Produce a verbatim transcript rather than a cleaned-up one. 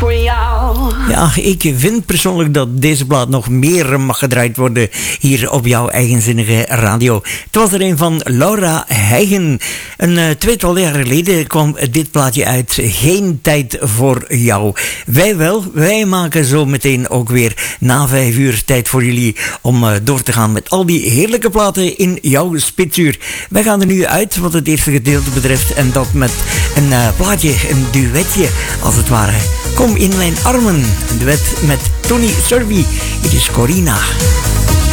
voor jou. Ja, ik vind persoonlijk dat deze plaat nog meer mag gedraaid worden hier op jouw eigenzinnige radio. Het was er een van Laura Heigen. Een uh, tweetal jaar geleden kwam dit plaatje uit. Geen tijd voor jou. Wij wel, wij maken zo meteen ook weer na vijf uur tijd voor jullie om uh, door te gaan met al die heerlijke platen in jouw spitsuur. Wij gaan er nu uit wat het eerste gedeelte betreft en dat met een uh, plaatje, een duetje als het ware. Kom in mijn armen, een duet met Tony Servi. Het is Corina.